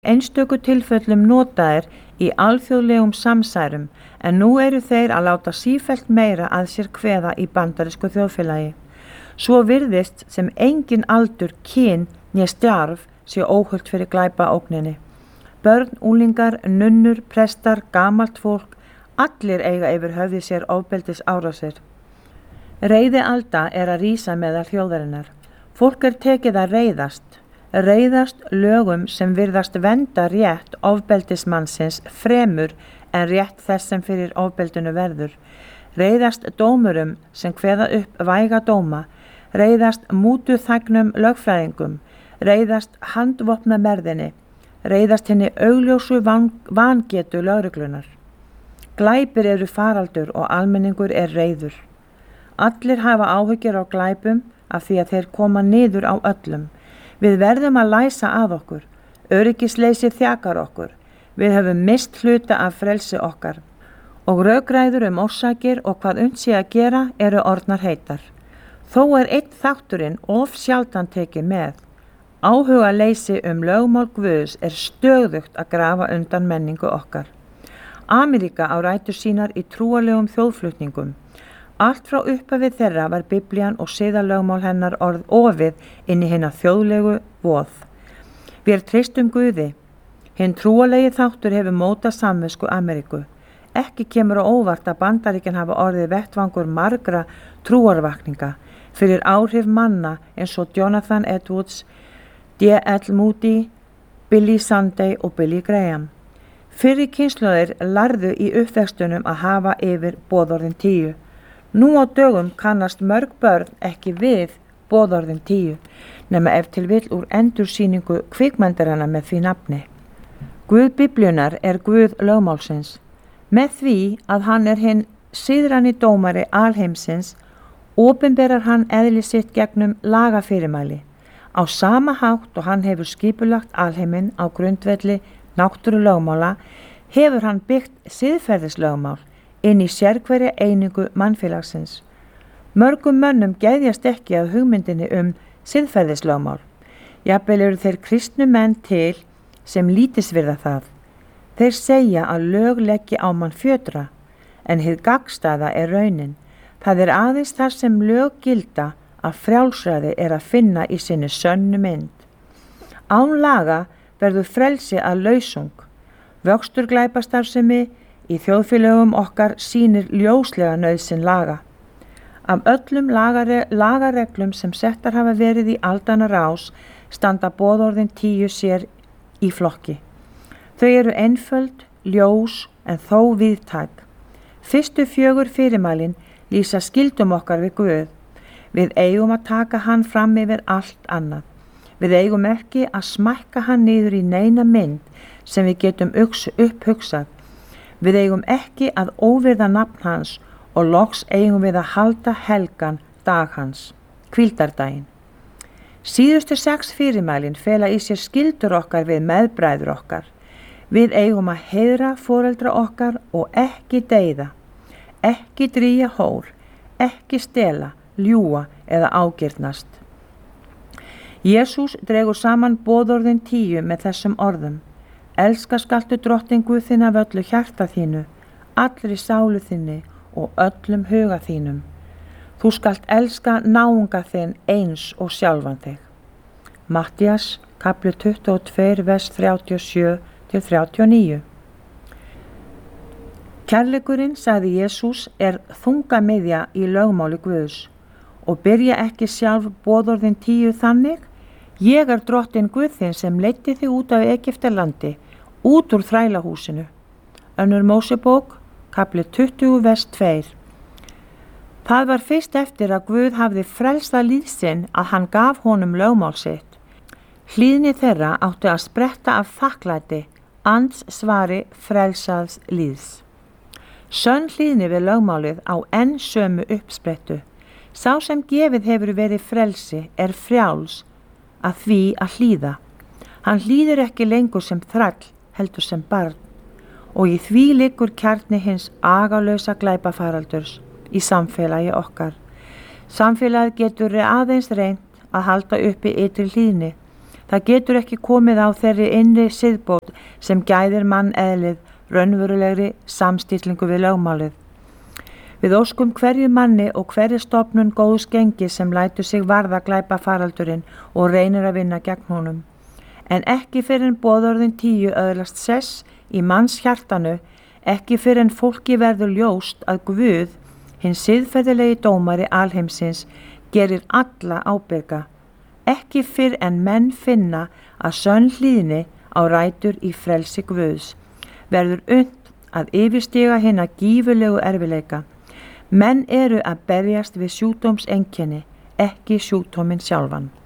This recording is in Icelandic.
einstöku tilfellum notaðir í alþjóðlegum samsærum en nú eru þeir að láta sífellt meira að sér kveða í bandarísku þjóðfélagi. Svo virðist sem engin aldur, kyn né stjarf sé óhult fyrir glæpaógninni. Börn, unglingar, nunnur, prestar, gamalt fólk, allir eiga yfir höfði sér ofbeldis árásir. Reiðialda er að rísa meðal þjóðarinnar. Fólk er tekið að reiðast lögum sem virðast vernda rétt ofbeldismannsins fremur en rétt þess sem fyrir ofbeldinu verður. Reiðast dómurum sem kveða upp væga dóma, reiðast mútuþægnum lögfræðingum, reiðast handvopnamerðinni, reiðast henni augljósu vangetu lögreglunar. Glæpir eru faraldur og almenningur er reiður. Allir hafa áhyggjur á glæpum af því að þeir koma niður á öllum. Við verðum að læsa að okkur. Öryggisleysi þjakar okkur. Við höfum mist hluta af frelsi okkar. Og rökræður orsakir og hvað unnt sé að gera eru orðnar heitar. Þó er einn þátturinn of sjaldan tekið með. Áhugaleysi lögmál Guðs er stöðugt að grafa undan menningu okkar. Ameríka á rætur sínar í trúarlegum þjóðflutningum. Allt frá upphafið þeirra var Biblían og siðalögmál hennar orð ofið inn í hina þjóðlegu voð. Við treystum Guði. Hinn trúarlegi þáttur hefur mótað samvisku Ameríku. Ekki kemur á óvart að Bandaríkin hafa orðið vettvangur margra trúarvakninga fyrir áhrif manna eins og Jonathan Edwards, D.L. Moody, Billy Sunday og Billy Graham. Fyrri kynslóðir lærðu í uppvextunum að hafa yfir boðorðin 10. Nú á dögum kannast mörg börn ekki við boðorðin 10, nema ef til vill úr endursýningu kvikmyndarinnar með því nafni. Guð Biblíunnar er Guð lögmálsins. Með því að hann er hinn siðræni dómari alheimsins, opinberar hann eðli sitt gegnum lagafyrirmæli. Á sama hátt og hann hefur skipulagt alheiminn á grundvelli náttúrulögmála, hefur hann byggt siðferðislögmál inn í sérhverja einingu mannfélagsins. Mörgum mönnum geðjast ekki að hugmyndinni siðferðislögmál. Jafnvel eru þeir kristnu menn til sem lítisvirða það. Þeir segja að lög leggi á mann fjötra, en hið gagnstæða er raunin. Það er aðeins þar sem lög gilda að frjálsræði er að finna í sinni sönnu mynd. Án laga verður frelsi að lausung. Vöxtur glæpastarfsemi í þjóðfélögum okkar sýnir ljóslega nauðsyn laga. Af öllum lagareglum sem settar hafa verið í aldanna rás standa boðorðin 10 sér í flokki. Þau eru einföld, ljós en þó víðtæk. Fyrstu 4 fyrirmælin lýsa skyldum okkar við Guð. Við eigum að taka hann fram yfir allt annað. Við eigum ekki að smækka hann niður í neina mynd sem við getum upphugsað. Við eigum ekki að óvirða nafn hans og loks eigum við að halda helgan dag hans, hvíldardaginn. Síðustu 6 fyrirmælin fela í sér skyldur okkar við meðbræður okkar. Við eigum að heiðra foreldra okkar og ekki deyða, ekki drýja hór, ekki stela, ljúga eða ágirnast. Jesús dregur saman boðorðin 10 með þessum orðum. Elska skaltu drottinn Guð þinn af öllu hjarta þínu, allri sálu þinni og öllum huga þínum. Þú skalt elska náunga þinn eins og sjálfan þig. Mattías, kapli 22, vers 37-39. Kærleikurinn, sagði Jesús, er þungamiðja í lögmáli Guðs og byrja ekki sjálf boðorðin 10 þannig: Ég er drottinn Guð þinn sem leiddi þig út af Egyptalandi, út úr þrælahúsinu. Önnur Mósebók, kapli 20, vers 2. Það var fyrst eftir að Guð hafði frelsað líð sinn að hann gaf honum lögmál sitt. Hlýðni þeirra átti að spretta af þakklæti, andsvari frelsaðs líðs. Sönn hlýðni við lögmálið á enn sömu uppsprettu. Sá sem gefið hefur verið frelsi er frjáls að því að hlýða. Hann hlýðir ekki lengur sem þræll, heldur sem barn. Og í því liggur kjarni hins agalausa glæpafaraldurs í samfélagi okkar. Samfélagið getur aðeins reynt að halda uppi ytri hlýðni. Það getur ekki komið á þeirri innri siðbót sem gæðir mann eðlið raunverulegri samstillingu við lögmálið. Við óskum hverju manni og hverju stofnun góðs gengis sem lætur sig varða glæpafaraldurinn og reynir að vinna gegn honum. En ekki fyrr en boðorðin 10 öðlast sess í manns hjartanu, ekki fyrr en fólki verður ljóst að Guð, hinn siðferðilegi dómari alheimsins, gerir alla ábyrga. Ekki fyrr en menn finna að sönn hlýðni á rætur í frelsi Guðs, verður unnt að yfirstiga hina gífurlegu erfiðleika. Menn eru að berjast við sjúkdómseinkenni, ekki sjúkdóminn sjálfan.